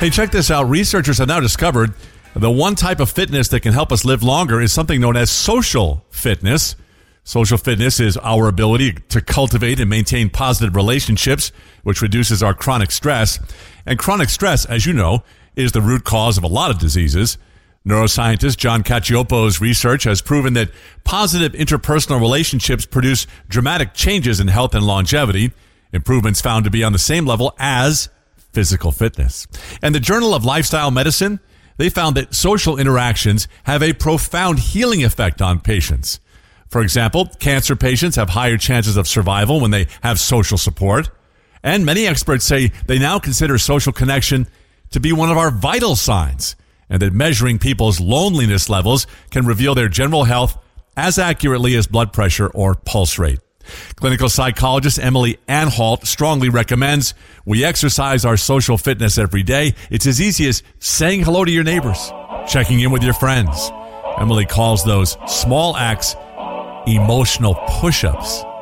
Hey, check this out. Researchers have now discovered the one type of fitness that can help us live longer is something known as social fitness. Social fitness is our ability to cultivate and maintain positive relationships, which reduces our chronic stress. And chronic stress, as you know, is the root cause of a lot of diseases. Neuroscientist John Cacioppo's research has proven that positive interpersonal relationships produce dramatic changes in health and longevity, improvements found to be on the same level as physical fitness. And the Journal of Lifestyle Medicine, they found that social interactions have a profound healing effect on patients. For example, cancer patients have higher chances of survival when they have social support. And many experts say they now consider social connection to be one of our vital signs, and that measuring people's loneliness levels can reveal their general health as accurately as blood pressure or pulse rate. Clinical psychologist Emily Anhalt strongly recommends we exercise our social fitness every day. It's as easy as saying hello to your neighbors, checking in with your friends. Emily calls those small acts emotional push-ups.